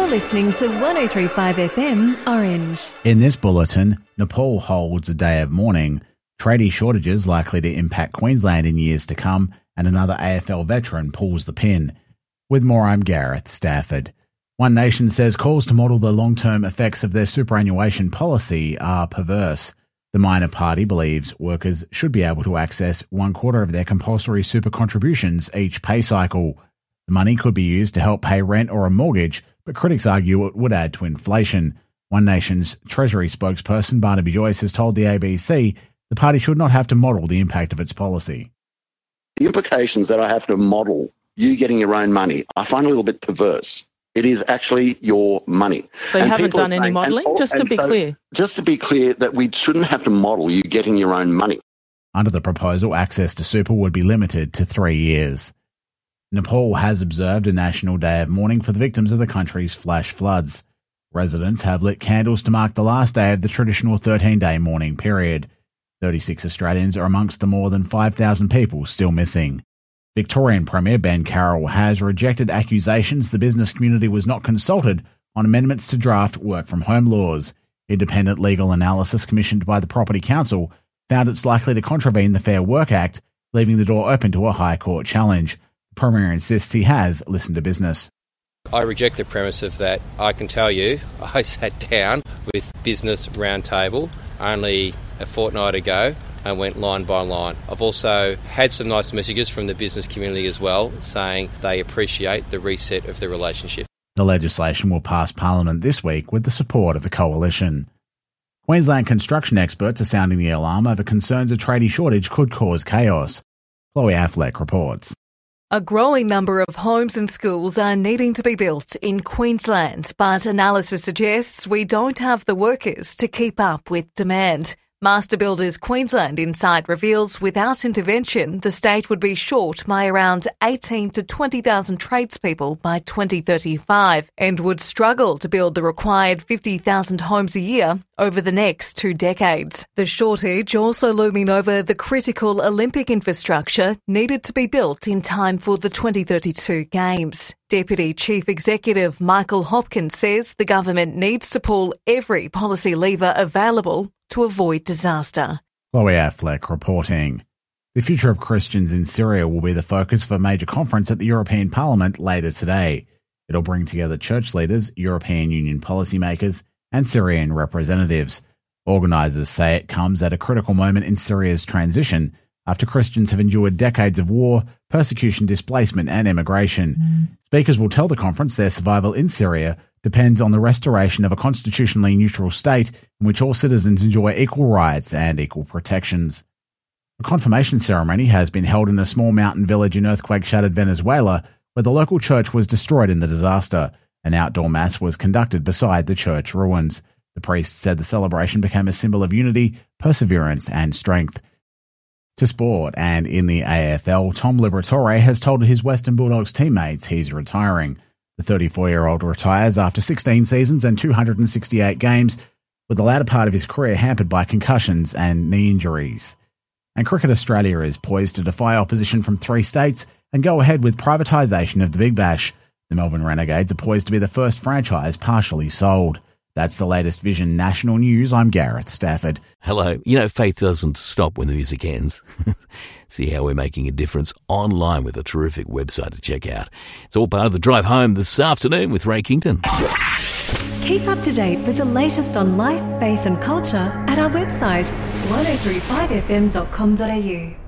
You're listening to 103.5 FM Orange. In this bulletin, Nepal holds a day of mourning, tradie shortages likely to impact Queensland in years to come, and another AFL veteran pulls the pin. With more, I'm Gareth Stafford. One Nation says calls to model the long-term effects of their superannuation policy are perverse. The minor party believes workers should be able to access 1/4 of their compulsory super contributions each pay cycle. The money could be used to help pay rent or a mortgage, but critics argue it would add to inflation. One Nation's Treasury spokesperson Barnaby Joyce has told the ABC the party should not have to model the impact of its policy. The implications that I have to model you getting your own money, I find a little bit perverse. It is actually your money. So you haven't done any modelling, just to be clear? Just to be clear, that we shouldn't have to model you getting your own money. Under the proposal, access to super would be limited to 3 years. Nepal has observed a national day of mourning for the victims of the country's flash floods. Residents have lit candles to mark the last day of the traditional 13-day mourning period. 36 Australians are amongst the more than 5,000 people still missing. Victorian Premier Ben Carroll has rejected accusations the business community was not consulted on amendments to draft work-from-home laws. Independent legal analysis commissioned by the Property Council found it's likely to contravene the Fair Work Act, leaving the door open to a High Court challenge. The Premier insists he has listened to business. I reject the premise of that. I can tell you, I sat down with Business Roundtable only a fortnight ago and went line by line. I've also had some nice messages from the business community as well, saying they appreciate the reset of the relationship. The legislation will pass Parliament this week with the support of the Coalition. Queensland construction experts are sounding the alarm over concerns a tradie shortage could cause chaos. Chloe Affleck reports. A growing number of homes and schools are needing to be built in Queensland, but analysis suggests we don't have the workers to keep up with demand. Master Builders Queensland Insight reveals without intervention, the state would be short by around 18 to 20,000 tradespeople by 2035 and would struggle to build the required 50,000 homes a year over the next 2 decades. The shortage also looming over the critical Olympic infrastructure needed to be built in time for the 2032 Games. Deputy Chief Executive Michael Hopkins says the government needs to pull every policy lever available to avoid disaster. Chloe Affleck reporting. The future of Christians in Syria will be the focus of a major conference at the European Parliament later today. It'll bring together church leaders, European Union policymakers, and Syrian representatives. Organisers say it comes at a critical moment in Syria's transition after Christians have endured decades of war, persecution, displacement, and immigration. Speakers will tell the conference their survival in Syria depends on the restoration of a constitutionally neutral state in which all citizens enjoy equal rights and equal protections. A confirmation ceremony has been held in a small mountain village in earthquake-shattered Venezuela, where the local church was destroyed in the disaster. An outdoor mass was conducted beside the church ruins. The priest said the celebration became a symbol of unity, perseverance, and strength. To sport, and in the AFL, Tom Liberatore has told his Western Bulldogs teammates he's retiring. The 34-year-old retires after 16 seasons and 268 games, with the latter part of his career hampered by concussions and knee injuries. And Cricket Australia is poised to defy opposition from 3 states and go ahead with privatisation of the Big Bash. The Melbourne Renegades are poised to be the first franchise partially sold. That's the latest Vision National News. I'm Gareth Stafford. Hello. Faith doesn't stop when the music ends. See how we're making a difference online with a terrific website to check out. It's all part of the drive home this afternoon with Ray Kington. Keep up to date with the latest on life, faith and culture at our website 1035fm.com.au.